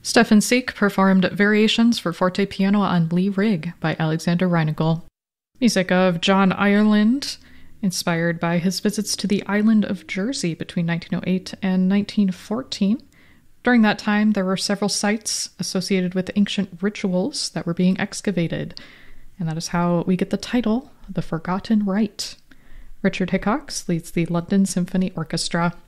Stefan Seek performed variations for forte piano on Lee Rig by Alexander Reinagel. Music of John Ireland, inspired by his visits to the island of Jersey between 1908 and 1914. During that time, there were several sites associated with ancient rituals that were being excavated, and that is how we get the title, The Forgotten Rite. Richard Hickox leads the London Symphony Orchestra.